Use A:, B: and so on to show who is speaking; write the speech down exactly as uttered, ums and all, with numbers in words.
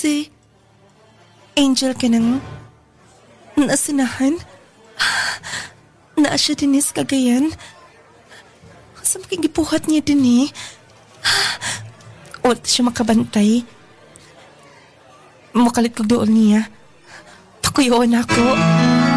A: Si Angel ka nang naasinahan? Naa siya din is Cagayan? Sa makigibuhat niya din eh. Wala siya makabantay. Makalit ko doon niya. Pakuyoon ako.